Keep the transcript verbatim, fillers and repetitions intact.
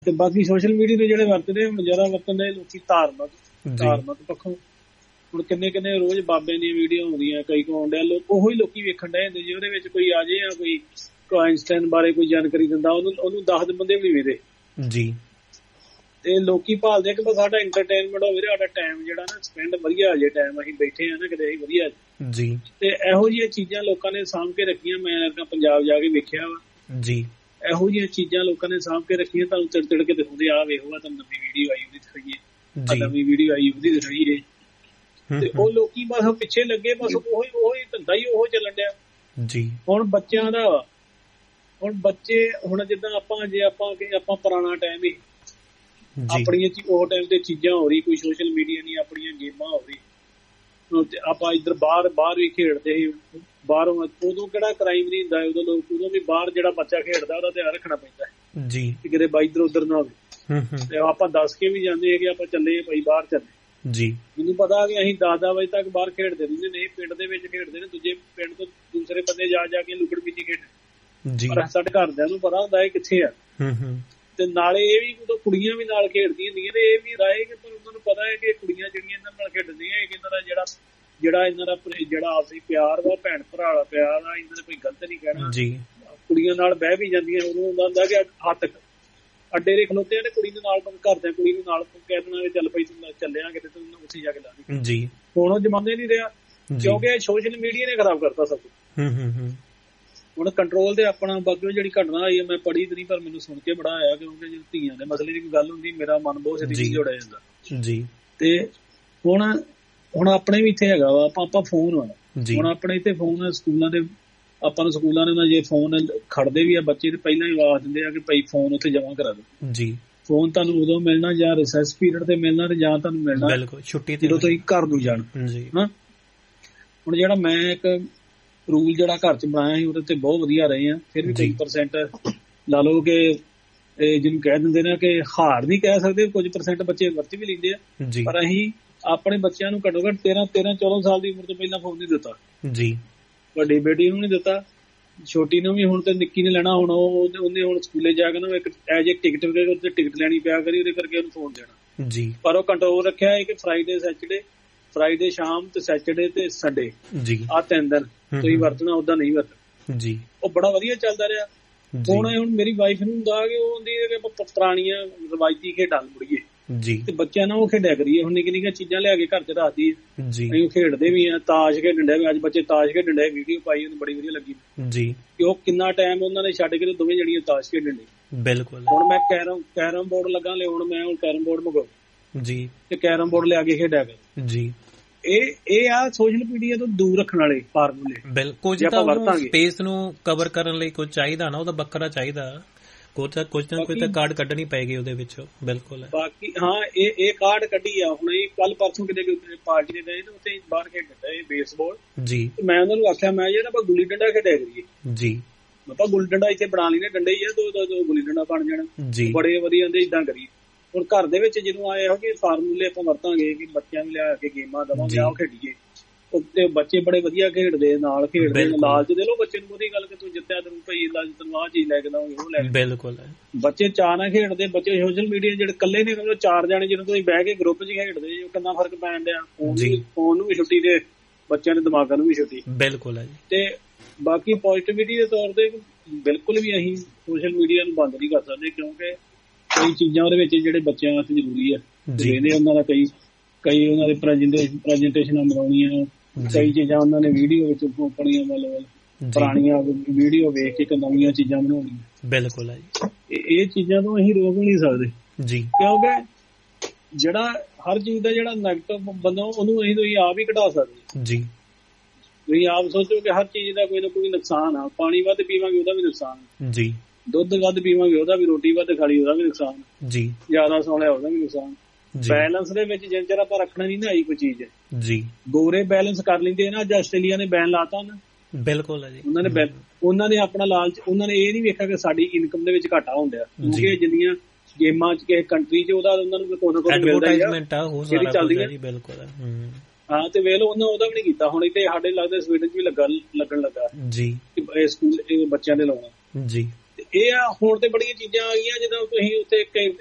ਤੇ ਬਾਕੀ social media ਤੇ ਜਿਹੜੇ ਵਰਤਦੇ ਹੁਣ ਜ਼ਿਆਦਾ ਵਰਤਣ ਦੇ ਲੋਕੀ ਧਾਰਮਿਕ ਧਾਰਮਿਕ ਪੱਖੋਂ ਹੁਣ ਕਿੰਨੇ ਕਿੰਨੇ ਰੋਜ਼ ਬਾਬਿਆਂ ਦੀਆਂ ਵੀਡੀਓ ਆਉਂਦੀਆਂ ਕਈ ਕੋ ਆਉਂਦੇ ਲੋਕ ਉਹੀ ਲੋਕੀ ਵੇਖਣ ਡਏ ਹੁੰਦੇ ਜੀ। ਉਹਦੇ ਵਿੱਚ ਕੋਈ ਆ ਜੇ ਆ ਕੋਈ ਆਇਨਸਟਾਈਨ ਬਾਰੇ ਕੋਈ ਜਾਣਕਾਰੀ ਦਿੰਦਾ ਉਹਨੂੰ ਉਹਨੂੰ ਦਸ ਬੰਦੇ ਵੀ ਵੇਖਦੇ ਜੀ। ਤੇ ਲੋਕੀ ਭਾਲਦੇ ਕਿ ਸਾਡਾ ਇੰਟਰਟੇਨਮੈਂਟ ਹੋਵੇ, ਸਾਡਾ ਟਾਈਮ ਜਿਹੜਾ ਨਾ ਸਪੈਂਡ ਵਧੀਆ ਜੇ, ਟਾਈਮ ਅਸੀਂ ਬੈਠੇ ਆ ਨਾ ਕਿਤੇ ਅਸੀਂ ਵਧੀਆ ਜੀ। ਤੇ ਇਹੋ ਜਿਹੀਆਂ ਚੀਜ਼ਾਂ ਲੋਕਾਂ ਨੇ ਸਾਂਭ ਕੇ ਰੱਖੀਆਂ। ਮੈਂ ਪੰਜਾਬ ਜਾ ਕੇ ਵੇਖਿਆ ਵਾ ਜੀ, ਇਹੋ ਜਿਹੀਆਂ ਚੀਜ਼ਾਂ ਲੋਕਾਂ ਨੇ ਸਾਂਭ ਕੇ ਰੱਖੀਆਂ। ਤੁਹਾਨੂੰ ਚਿੜ ਚਿੜ ਕੇ ਦਿਖਾਉਂਦੇ ਆ ਵੇਖੋ ਤੁਹਾਨੂੰ ਨਵੀਂ ਵੀਡੀਓ ਆਈ ਉਹਦੀ ਦਿਖਾਈਏ, ਨਵੀਂ ਵੀਡੀਓ ਆਈ ਉਹਦੀ ਦਿਖਾਈਏ। ਤੇ ਉਹ ਲੋਕੀ ਬਸ ਪਿੱਛੇ ਲੱਗੇ, ਬਸ ਉਹੀ ਉਹੀ ਧੰਦਾ ਹੀ ਉਹ ਚੱਲਣ ਡਿਆ ਜੀ। ਹੁਣ ਬੱਚਿਆਂ ਦਾ ਹੁਣ ਬੱਚੇ ਹੁਣ ਜਿੱਦਾਂ ਆਪਾਂ ਜੇ ਆਪਾਂ ਆਪਾਂ ਪੁਰਾਣਾ ਟਾਈਮ ਹੀ ਆਪਣੀਆਂ ਉਹ ਟਾਈਮ ਤੇ ਚੀਜ਼ਾਂ ਹੋ ਰਹੀ, ਕੋਈ ਸੋਸ਼ਲ ਮੀਡੀਆ ਨਹੀਂ, ਆਪਣੀਆਂ ਗੇਮਾਂ ਹੋ ਰਹੀ। ਆਪਾਂ ਇੱਧਰ ਬਾਹਰ ਬਾਹਰ ਵੀ ਖੇਡਦੇ ਸੀ, ਬਾਹਰੋਂ ਉਦੋਂ ਕਿਹੜਾ ਕ੍ਰਾਈਮ ਨਹੀਂ ਹੁੰਦਾ ਉਦੋਂ ਲੋਕ ਉਦੋਂ ਵੀ ਬਾਹਰ ਜਿਹੜਾ ਬੱਚਾ ਖੇਡਦਾ ਉਹਦਾ ਧਿਆਨ ਰੱਖਣਾ ਪੈਂਦਾ ਜੀ ਕਿ ਕਿਤੇ ਬਾਈ ਇੱਧਰ ਉੱਧਰ ਨਾ ਹੋਵੇ। ਤੇ ਆਪਾਂ ਦੱਸ ਕੇ ਵੀ ਜਾਂਦੇ ਕਿ ਆਪਾਂ ਚੱਲੇ ਭਾਈ ਬਾਹਰ ਚੱਲੇ ਜੀ। ਮੈਨੂੰ ਪਤਾ ਕਿ ਅਸੀਂ ਦਸ ਦਸ ਵਜੇ ਤੱਕ ਬਾਹਰ ਖੇਡਦੇ ਰਹਿੰਦੇ ਨੇ, ਪਿੰਡ ਦੇ ਵਿੱਚ ਖੇਡਦੇ ਨੇ, ਦੂਜੇ ਪਿੰਡ ਤੋਂ ਦੂਸਰੇ ਬੰਦੇ ਜਾ ਜਾ ਕੇ ਲੁਕੜ ਮਿੱਟੀ ਖੇਡਦੇ। ਪਰ ਸਾਡੇ ਘਰਦਿਆਂ ਨੂੰ ਪਤਾ ਹੁੰਦਾ ਇਹ ਕਿੱਥੇ ਆ। ਤੇ ਨਾਲੇ ਇਹ ਵੀ ਉਦੋਂ ਕੁੜੀਆਂ ਵੀ ਨਾਲ ਖੇਡਦੀਆਂ ਹੁੰਦੀਆਂ ਨੇ, ਇਹ ਵੀ ਰਾਏ ਕਿ ਪਰ ਉਹਨਾਂ ਨੂੰ ਪਤਾ ਹੈ ਕਿ ਕੁੜੀਆਂ ਜਿਹੜੀਆਂ ਇਹਨਾਂ ਨਾਲ ਖੇਡਦੀਆਂ ਇਹਨਾਂ ਦਾ ਜਿਹੜਾ ਜਿਹੜਾ ਇਹਨਾਂ ਦਾ ਜਿਹੜਾ ਆਪਸੀ ਪਿਆਰ ਵਾ, ਭੈਣ ਭਰਾ ਦਾ ਪਿਆਰ ਆ, ਇਹਨਾਂ ਨੇ ਕੋਈ ਗਲਤ ਨਹੀਂ ਕਹਿਣਾ ਜੀ। ਕੁੜੀਆਂ ਨਾਲ ਬਹਿ ਵੀ ਜਾਂਦੀਆਂ, ਉਦੋਂ ਹੁੰਦਾ ਹੁੰਦਾ ਕਿ ਹੱਥ ਅੱਡੇ ਦੇ ਖਲੋਤੇ ਆ ਤੇ ਕੁੜੀ ਦੇ ਨਾਲ ਘਰਦਿਆਂ ਕੁੜੀ ਨੂੰ ਨਾਲ ਕਹਿ ਦੇਣਾ ਚੱਲ ਪਈ ਤੂੰ ਚੱਲਿਆ ਕਿਤੇ ਤੂੰ ਉੱਥੇ ਜਾ ਕੇ ਲਾ ਦੇ ਜੀ। ਹੁਣ ਉਹ ਜ਼ਮਾਨੇ ਨਹੀਂ ਰਿਹਾ ਕਿਉਂਕਿ ਸੋਸ਼ਲ ਮੀਡੀਆ ਨੇ ਖਰਾਬ ਕਰਤਾ ਸਭ ਕੁਝ। ਹੁਣ ਕੰਟਰੋਲ ਤੇ ਆਪਣਾ ਬਾਕੀ ਜਿਹੜੀ ਘਟਨਾ ਆਈ ਹੈ ਮੈਂ ਪੜ੍ਹੀ ਤੇ ਨਹੀਂ ਪਰ ਮੈਨੂੰ ਸੁਣ ਕੇ ਬੜਾ ਆਇਆ ਕਿਉਂਕਿ ਜੇ ਧੀਆਂ ਦੇ ਮਸਲੇ ਦੀ ਕੋਈ ਗੱਲ ਹੁੰਦੀ ਮੇਰਾ ਮਨ ਬਹੁਤ ਛੇਤੀ ਜੁੜਿਆ ਜਾਂਦਾ ਜੀ। ਤੇ ਹੁਣ ਹੁਣ ਆਪਣੇ ਵੀ ਇੱਥੇ ਹੈਗਾ ਵਾ ਆਪਾਂ ਆਪਾਂ ਫੋਨ ਵਾ ਹੁਣ ਆਪਣੇ ਇੱਥੇ ਫੋਨ ਸਕੂਲਾਂ ਦੇ ਆਪਾਂ ਨੂੰ ਸਕੂਲਾਂ ਨੇ ਜੇ ਫੋਨ ਖੜਦੇ ਵੀ ਆ ਬੱਚੇ ਤੇ ਪਹਿਲਾਂ ਹੀ ਆਵਾਜ਼ ਦਿੰਦੇ ਆ ਕਿ ਭਾਈ ਫੋਨ ਉੱਥੇ ਜਮ੍ਹਾਂ ਕਰਾ ਦਿਓ ਜੀ। ਫੋਨ ਤੁਹਾਨੂੰ ਉਦੋਂ ਮਿਲਣਾ ਜਾਂ ਰਿਸੈਸ ਪੀਰੀਅਡ ਤੇ ਮਿਲਣਾ ਤੇ ਜਾਂ ਤੁਹਾਨੂੰ ਮਿਲਣਾ ਛੁੱਟੀ ਜਦੋਂ ਤੁਸੀਂ ਘਰ ਨੂੰ ਜਾਣ ਹਾਂ। ਹੁਣ ਜਿਹੜਾ ਮੈਂ ਇੱਕ ਰੂਲ ਜਿਹੜਾ ਘਰ ਚ ਬਣਾਇਆ ਸੀ ਉਹਦੇ ਤੇ ਬਹੁਤ ਵਧੀਆ ਰਹੇ ਆ। ਫਿਰ ਵੀ ਕਈ ਪਰਸੈਂਟ ਲਾ ਲਓ ਕਿ ਜਿਹਨੂੰ ਕਹਿ ਦਿੰਦੇ ਨੇ ਕਿ ਹਾਰ ਨਹੀਂ ਕਹਿ ਸਕਦੇ, ਕੁਝ ਪਰਸੈਂਟ ਬੱਚੇ ਵਰਤ ਵੀ ਲੈਂਦੇ ਆ। ਪਰ ਅਸੀਂ ਆਪਣੇ ਬੱਚਿਆਂ ਨੂੰ ਘੱਟੋ ਘੱਟ ਤੇਰਾਂ ਤੇਰਾਂ ਚੌਦਾਂ ਸਾਲ ਦੀ ਉਮਰ ਤੋਂ ਪਹਿਲਾਂ ਫੋਨ ਨਹੀਂ ਦਿੱਤਾ ਜੀ। ਵੱਡੀ ਬੇਟੀ ਨੂੰ ਨਹੀਂ ਦਿੱਤਾ, ਛੋਟੀ ਨੂੰ ਵੀ। ਹੁਣ ਤੇ ਨਿੱਕੀ ਨੇ ਲੈਣਾ, ਹੁਣ ਉਹਨੇ ਹੁਣ ਸਕੂਲੇ ਜਾ ਕੇ ਨਾ ਇੱਕ ਐਜ ਏ ਟਿਕਟ ਉੱਤੇ ਟਿਕਟ ਲੈਣੀ ਪਿਆ ਕਰੀ ਉਹਦੇ ਕਰਕੇ ਉਹਨੂੰ ਫੋਨ ਦੇਣਾ ਜੀ। ਪਰ ਉਹ ਕੰਟਰੋਲ ਰੱਖਿਆ ਹੈ ਕਿ ਫਰਾਈਡੇ ਸੈਚਰਡੇ ਫਰਾਈਡੇ ਸ਼ਾਮ ਤੇ ਸੈਚਰਡੇ ਤੇ ਸੰਡੇ ਆਹ ਤਿੰਨ ਦਿਨ ਤੁਸੀਂ ਵਰਤਣਾ, ਓਦਾਂ ਨਹੀਂ ਵਰਤਣਾ ਜੀ। ਉਹ ਬੜਾ ਵਧੀਆ ਚੱਲਦਾ ਰਿਹਾ। ਹੁਣ ਹੁਣ ਮੇਰੀ ਵਾਈਫ ਨੂੰ ਹੁੰਦਾ ਕਿ ਉਹ ਹੁੰਦੀ ਹੈ ਕਿ ਆਪਾਂ ਪੁਰਾਣੀਆਂ ਰਵਾਇਤੀ ਖੇਡਾਂ ਮੁੜੀਏ ਜੀ ਤੇ ਬੱਚਿਆਂ ਨਾਲ ਉਹ ਖੇਡਿਆ ਕਰੀਏ। ਹੁਣ ਨਿੱਕੀ ਨਿੱਕੀਆਂ ਚੀਜ਼ਾਂ ਲਿਆ ਕੇ ਘਰ ਚ ਰੱਖਦੀ ਹੈ ਜੀ। ਅਸੀਂ ਖੇਡਦੇ ਵੀ ਆ, ਤਾਸ਼ ਖੇਡਣ ਡਏ, ਅੱਜ ਬੱਚੇ ਤਾਸ਼ ਖੇਡਣ ਡਏ, ਵੀਡੀਓ ਪਾਈ ਉਹਨੂੰ ਬੜੀ ਵਧੀਆ ਲੱਗੀ ਜੀ ਕਿ ਉਹ ਕਿੰਨਾ ਟਾਈਮ ਉਹਨਾਂ ਨੇ ਛੱਡ ਕੇ ਦੋਵੇਂ ਜਣੀਆਂ ਤਾਸ਼ ਖੇਡਣ ਡਏ। ਬਿਲਕੁਲ। ਹੁਣ ਮੈਂ ਕੈਰਮ ਕੈਰਮ ਬੋਰਡ ਲੱਗਾ ਲਿਆਉਣ, ਮੈਂ ਹੁਣ ਕੈਰਮ ਬੋਰਡ ਮੰਗਾਉ ਜੀ ਤੇ ਕੈਰਮ ਬੋਰਡ ਲਿਆ ਕੇ ਖੇਡਿਆ ਕਰ ਜੀ। ਇਹ ਇਹ ਆ ਸੋਸ਼ਲ ਮੀਡੀਆ ਤੋਂ ਦੂਰ ਰੱਖਣ ਵਾਲੇ ਫਾਰਮੂਲੇ। ਬਿਲਕੁਲ। ਸਪੇਸ ਨੂੰ ਕਵਰ ਕਰਨ ਲਈ ਕੁਝ ਚਾਹੀਦਾ ਨਾ, ਉਹਦਾ ਬੱਕਰਾ ਚਾਹੀਦਾ, ਕੁਝ ਕੁਝ ਨਾ ਕੁਝ ਤਾਂ ਕਾਰਡ ਕੱਢਣੀ ਪਏਗੀ ਉਹਦੇ ਵਿੱਚ। ਬਿਲਕੁਲ। ਬਾਕੀ ਹਾਂ ਇਹ ਇਹ ਕਾਰਡ ਕੱਢੀ ਆ। ਹੁਣ ਇਹ ਕੱਲ ਪਰਸੋਂ ਕਿਤੇ ਪਾਰਟੀ ਦੇ ਗਏ ਤੇ ਉੱਥੇ ਬਾਹਰ ਖੇਡਦਾ ਇਹ ਬੇਸਬਾਲ ਜੀ। ਮੈਂ ਉਹਨਾਂ ਨੂੰ ਆਖਿਆ ਮੈਂ ਜਿਹੜਾ ਆਪਾਂ ਗੁੱਲੀ ਡੰਡਾ ਖੇਡਿਆ ਕਰੀਏ ਜੀ। ਆਪਾਂ ਗੁੱਲੀ ਡੰਡਾ ਇੱਥੇ ਬਣਾ ਲੈਣੇ, ਡੰਡੇ ਹੀ ਆ ਦੋ ਦੋ ਦੋ ਗੁੱਲੀ ਡੰਡਾ ਬਣ ਜਾਣਾ ਜੀ। ਬੜੇ ਵਧੀਆ ਹੁੰਦੇ ਏਦਾਂ ਕਰੀਏ। ਹੁਣ ਘਰ ਦੇ ਵਿੱਚ ਜਦੋਂ ਆਏ ਹੋ ਕਿ ਫਾਰਮੂਲੇ ਆਪਾਂ ਵਰਤਾਂਗੇ ਕਿ ਬੱਚਿਆਂ ਨੂੰ ਲਿਆ ਕੇ ਗੇਮਾਂ ਦੇਵਾਂਗੇ ਆਓ ਖੇਡੀਏ, ਤੇ ਬੱਚੇ ਬੜੇ ਵਧੀਆ ਖੇਡਦੇ ਨਾਲ ਖੇਡਦੇ ਲਾਲਚ ਦੇ ਲੋ ਬੱਚੇ ਨੂੰ। ਉਹਦੀ ਗੱਲ ਕਿ ਤੂੰ ਜਿੱਤਿਆ ਤੈਨੂੰ ਭਾਈ ਤੈਨੂੰ ਆਹ ਚੀਜ਼ ਲੈ ਕੇ ਦਵਾਂਗੇ ਉਹ ਲੈ ਕੇ। ਬਿਲਕੁਲ। ਬੱਚੇ ਚਾਅ ਨਾਲ ਖੇਡਦੇ। ਬੱਚੇ ਸੋਸ਼ਲ ਮੀਡੀਆ ਜਿਹੜੇ ਇਕੱਲੇ ਨੇ ਚਾਰ ਜਾਣੇ ਜਦੋਂ ਤੁਸੀਂ ਬਹਿ ਕੇ ਗਰੁੱਪ ਚ ਖੇਡਦੇ ਕਿੰਨਾ ਫਰਕ ਪੈਣ ਡਿਆ। ਫੋਨ ਨੂੰ ਵੀ ਛੁੱਟੀ ਤੇ ਬੱਚਿਆਂ ਦੇ ਦਿਮਾਗਾਂ ਨੂੰ ਵੀ ਛੁੱਟੀ। ਬਿਲਕੁਲ ਹੈ ਜੀ। ਤੇ ਬਾਕੀ ਪੋਜ਼ਿਟਿਵਿਟੀ ਦੇ ਤੌਰ ਤੇ ਬਿਲਕੁਲ ਵੀ ਅਸੀਂ ਸੋਸ਼ਲ ਮੀਡੀਆ ਨੂੰ ਬੰਦ ਨਹੀਂ ਕਰ ਸਕਦੇ ਕਿਉਂਕਿ ਕਈ ਚੀਜ਼ਾਂ ਉਹਦੇ ਵਿੱਚ ਜਿਹੜੇ ਬੱਚਿਆਂ ਵਾਸਤੇ ਜ਼ਰੂਰੀ ਆ ਜਿਹੜੇ ਉਹਨਾਂ ਦਾ ਕਈ ਕਈ ਉਹਨਾਂ ਦੇ ਪ੍ਰੈਜੈਂਟੇਸ਼ਨਾਂ ਬਣਾਉਣੀਆਂ, ਕਈ ਚੀਜ਼ਾਂ ਉਹਨਾਂ ਨੇ ਵੀਡੀਓ ਵਿੱਚ ਆਪਣੀਆਂ ਮਤਲਬ ਪੁਰਾਣੀਆਂ ਵੀਡੀਓ ਵੇਖ ਕੇ ਨਵੀਆਂ ਚੀਜ਼ਾਂ ਬਣਾਉਣੀਆਂ। ਬਿਲਕੁਲ ਹੈ ਜੀ। ਇਹ ਚੀਜ਼ਾਂ ਤੋਂ ਅਸੀਂ ਰੋਕ ਨਹੀਂ ਸਕਦੇ ਜੀ ਕਿਉਂਕਿ ਜਿਹੜਾ ਹਰ ਚੀਜ਼ ਦਾ ਜਿਹੜਾ ਨੈਗੇਟਿਵ ਬੰਦਾ ਉਹਨੂੰ ਅਸੀਂ ਤੁਸੀਂ ਆਪ ਹੀ ਘਟਾ ਸਕਦੇ ਜੀ। ਤੁਸੀਂ ਆਪ ਸੋਚੋ ਕਿ ਹਰ ਚੀਜ਼ ਦਾ ਕੋਈ ਨਾ ਕੋਈ ਨੁਕਸਾਨ ਆ। ਪਾਣੀ ਵੱਧ ਪੀਵਾਂਗੇ ਉਹਦਾ ਵੀ ਨੁਕਸਾਨ ਜੀ। ਦੁੱਧ ਵੱਧ ਪੀਵਾਂਗੇ ਉਹਦਾ ਵੀ, ਰੋਟੀ ਵੱਧ ਖਾ ਲਈ ਉਹਦਾ ਵੀ ਨੁਕਸਾਨ ਜੀ। ਜ਼ਿਆਦਾ ਸੌ ਲਿਆ ਉਹਦਾ ਵੀ ਨੁਕਸਾਨ। ਬੈਲੈਂਸ ਦੇ ਵਿੱਚ ਜਿੰਨ ਚਿਰ ਆਪਾਂ ਰੱਖਣਾ ਨਹੀਂ ਨਾ ਆਈ ਕੋਈ ਚੀਜ਼ ਜੀ। ਗੋਰੇ ਬੈਲੈਂਸ ਕਰ ਲੈਂਦੇ ਨਾ, ਅੱਜ ਆਸਟ੍ਰੇਲੀਆ ਨੇ ਬੈਨ ਲਾਤਾ ਨਾ। ਬਿਲਕੁਲ ਹੈ ਜੀ। ਉਹਨਾਂ ਨੇ ਉਹਨਾਂ ਨੇ ਆਪਣਾ ਲਾਲਚ, ਉਹਨਾਂ ਨੇ ਇਹ ਨੀ ਵੇਖਿਆ ਕਿ ਸਾਡੀ ਇਨਕਮ ਦੇ ਵਿੱਚ ਘਾਟਾ ਹੁੰਦਾ ਕਿਉਂਕਿ ਜਿੰਨੀਆਂ ਗੇਮਾਂ ਚ ਕਿਸੇ ਕੰਟਰੀ ਚ ਉਹਦਾ ਉਹਨਾਂ ਨੂੰ ਕੋਈ ਨਾ ਕੋਈ ਮਿਲਦਾ ਜਿਹੜੀ ਚੱਲਦੀਆਂ ਜੀ। ਬਿਲਕੁਲ। ਹਾਂ ਤੇ ਵੇਖ ਲਓ ਉਹਨਾਂ ਉਹਦਾ ਵੀ ਨੀ ਕੀਤਾ। ਹੁਣ ਇੱਥੇ ਸਾਡੇ ਲੱਗਦਾ ਸਵੀਡਨ ਚ ਵੀ ਲੱਗਾ ਲੱਗਣ ਲੱਗਾ ਜੀ ਸਕੂਲ ਬੱਚਿਆਂ ਦੇ ਲਾਉਣਾ ਜੀ। ਇਹ ਆ ਹੁਣ ਤੇ ਬੜੀਆਂ ਚੀਜ਼ਾਂ ਆ ਗਈਆਂ ਜਦੋਂ ਤੁਸੀਂ ਉੱਥੇ